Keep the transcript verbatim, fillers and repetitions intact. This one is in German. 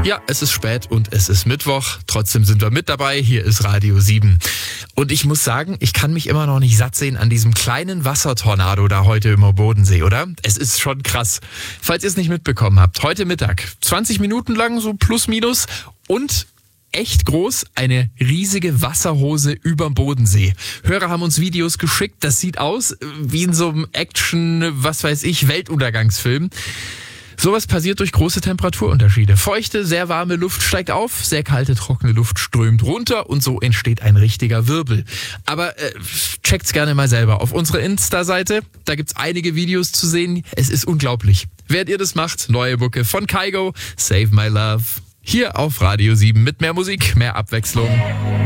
Ja, es ist spät und es ist Mittwoch. Trotzdem sind wir mit dabei. Hier ist Radio sieben. Und ich muss sagen, ich kann mich immer noch nicht satt sehen an diesem kleinen Wassertornado da heute im Bodensee, oder? Es ist schon krass. Falls ihr es nicht mitbekommen habt, heute Mittag, zwanzig Minuten lang, so plus minus und echt groß, eine riesige Wasserhose überm Bodensee. Hörer haben uns Videos geschickt, das sieht aus wie in so einem Action, was weiß ich, Weltuntergangsfilm. Sowas passiert durch große Temperaturunterschiede. Feuchte, sehr warme Luft steigt auf, sehr kalte, trockene Luft strömt runter und so entsteht ein richtiger Wirbel. Aber äh, checkt's gerne mal selber auf unserer Insta-Seite. Da gibt's einige Videos zu sehen. Es ist unglaublich. Während ihr das macht, neue Mucke von Kygo, Save My Love. Hier auf Radio sieben mit mehr Musik, mehr Abwechslung.